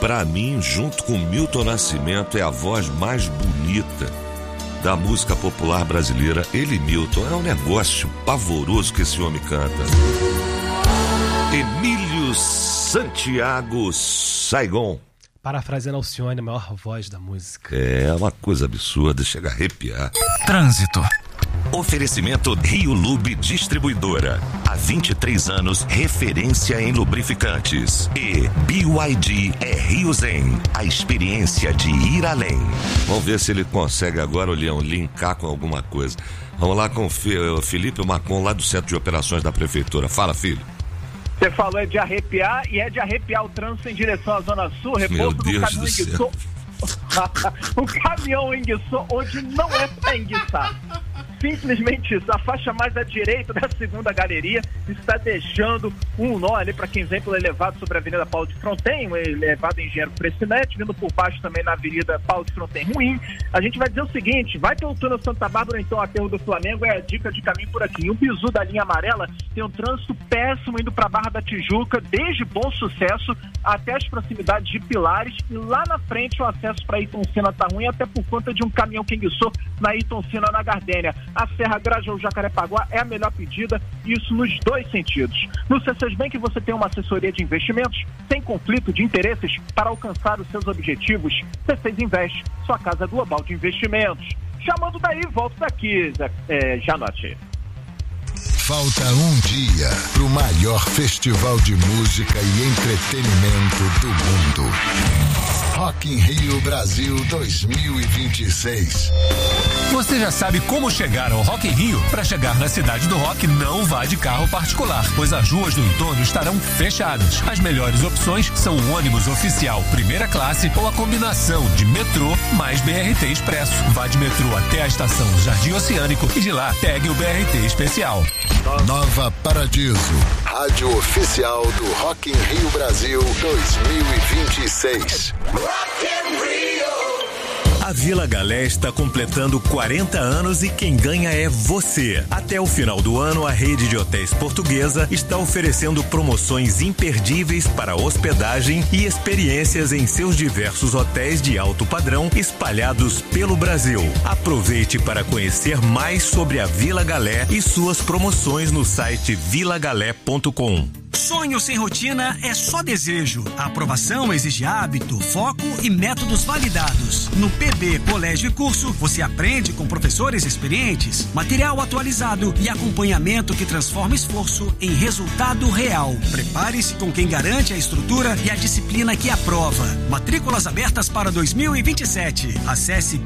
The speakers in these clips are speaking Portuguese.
pra mim, junto com Milton Nascimento, é a voz mais bonita da música popular brasileira. Ele, Milton, é um negócio pavoroso que esse homem canta. Emílio Santiago Saigon. Parafraseando Alcione, a maior voz da música. É uma coisa absurda, chega a arrepiar. Trânsito. Oferecimento Rio Lube Distribuidora. Há 23 anos, referência em lubrificantes. E BYD é Rio Zen, a experiência de ir além. Vamos ver se ele consegue agora, o Leão, linkar com alguma coisa. Vamos lá com o Felipe Marcon, lá do Centro de Operações da Prefeitura. Fala, filho. Você falou é de arrepiar, e é de arrepiar o trânsito em direção à Zona Sul. Repouso do caminhão enguiçou. O caminhão enguiçou onde não é pra enguiçar. Simplesmente isso, a faixa mais à direita da segunda galeria está deixando um nó ali para quem vem pelo elevado sobre a Avenida Paulo de Fronten, o elevado Engenheiro Freixinete, vindo por baixo também na Avenida Paulo de Fronten ruim. A gente vai dizer o seguinte, vai pelo túnel Santa Bárbara, então aterro do Flamengo, é a dica de caminho por aqui. E o bizu da linha amarela tem um trânsito péssimo indo para a Barra da Tijuca, desde Bom Sucesso até as proximidades de Pilares, e lá na frente o acesso para Ayrton Senna está ruim, até por conta de um caminhão que enguiçou na Ayrton Senna, na Gardênia. A Serra Grajaú Jacarepaguá é a melhor pedida, isso nos dois sentidos. No C6 Bank você tem uma assessoria de investimentos sem conflito de interesses para alcançar os seus objetivos. C6 Invest, sua casa global de investimentos. Chamando daí, volto daqui, Janote. Falta um dia para o maior festival de música e entretenimento do mundo. Rock in Rio Brasil 2026. Você já sabe como chegar ao Rock in Rio? Para chegar na cidade do rock, não vá de carro particular, pois as ruas do entorno estarão fechadas. As melhores opções são o ônibus oficial primeira classe ou a combinação de metrô mais BRT Expresso. Vá de metrô até a estação Jardim Oceânico e de lá pegue o BRT especial. Nova Paradiso, rádio oficial do Rock in Rio Brasil 2026. Rock in Rio. A Vila Galé está completando 40 anos e quem ganha é você. Até o final do ano, a rede de hotéis Portuguesa está oferecendo promoções imperdíveis para hospedagem e experiências em seus diversos hotéis de alto padrão espalhados pelo Brasil. Aproveite para conhecer mais sobre a Vila Galé e suas promoções no site vilagalé.com. Sonho sem rotina é só desejo. A aprovação exige hábito, foco e métodos validados. No PB Colégio e Curso, você aprende com professores experientes, material atualizado e acompanhamento que transforma esforço em resultado real. Prepare-se com quem garante a estrutura e a disciplina que aprova. Matrículas abertas para 2027. Acesse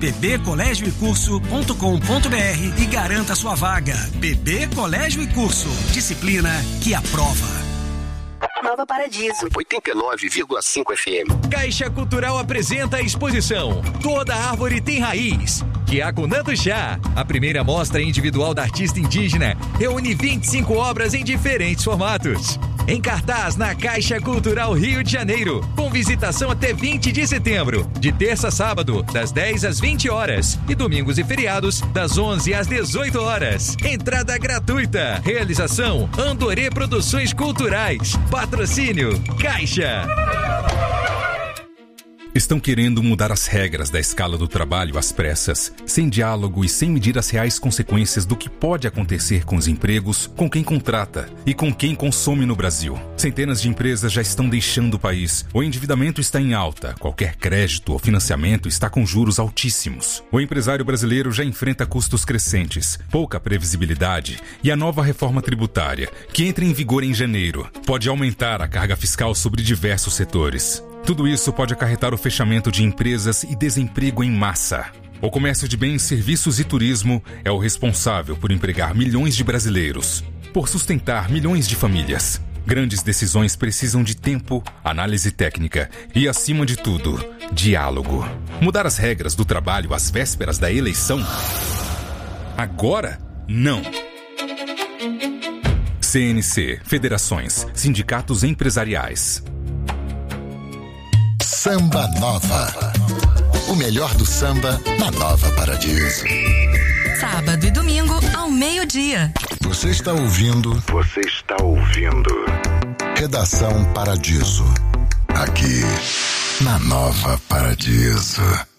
pbcolégioecurso.com.br e garanta sua vaga. PB Colégio e Curso. Disciplina que aprova. Nova Paradiso 89,5 FM. Caixa Cultural apresenta a exposição Toda Árvore Tem Raiz, que é com Nando Chá. A primeira mostra individual da artista indígena reúne 25 obras em diferentes formatos. Em cartaz na Caixa Cultural Rio de Janeiro, com visitação até 20 de setembro, de terça a sábado, das 10 às 20 horas e domingos e feriados, das 11 às 18 horas. Entrada gratuita. Realização Andorê Produções Culturais. Patrocínio Caixa. Estão querendo mudar as regras da escala do trabalho às pressas, sem diálogo e sem medir as reais consequências do que pode acontecer com os empregos, com quem contrata e com quem consome no Brasil. Centenas de empresas já estão deixando o país. O endividamento está em alta. Qualquer crédito ou financiamento está com juros altíssimos. O empresário brasileiro já enfrenta custos crescentes, pouca previsibilidade e a nova reforma tributária, que entra em vigor em janeiro, pode aumentar a carga fiscal sobre diversos setores. Tudo isso pode acarretar o fechamento de empresas e desemprego em massa. O comércio de bens, serviços e turismo é o responsável por empregar milhões de brasileiros, por sustentar milhões de famílias. Grandes decisões precisam de tempo, análise técnica e, acima de tudo, diálogo. Mudar as regras do trabalho às vésperas da eleição? Agora, não. CNC, federações, sindicatos empresariais. Samba Nova. O melhor do samba na Nova Paradiso. Sábado e domingo ao meio-dia. Você está ouvindo Redação Paradiso. Aqui na Nova Paradiso.